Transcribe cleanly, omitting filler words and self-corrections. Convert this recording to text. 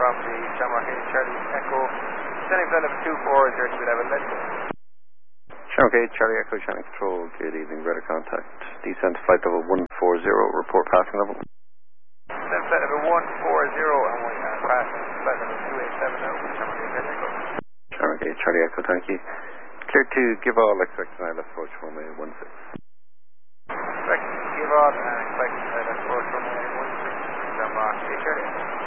from the Shamrock 8 Charlie Echo. Standing flight level 24, 0 to level, let's go. Shamrock 8 Charlie Echo, Shannon Control, good evening, radar contact. Descent flight level 140, report passing level. Descent flight level 140, and we are passing flight level 287 now with Shamrock 8 Charlie Echo. Shamrock 8 Charlie Echo, thank you. Clear to give all, expecting ILS approach runway 16. Expecting to give all and expecting ILS approach runway 16, Shamrock 8 Charlie Echo.